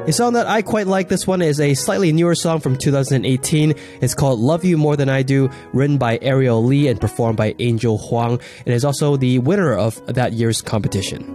A song that I quite like, this one is a slightly newer song from 2018. It's called Love You More Than I Do, written by Ariel Lee and performed by Angel Huang, and is also the winner of that year's competition.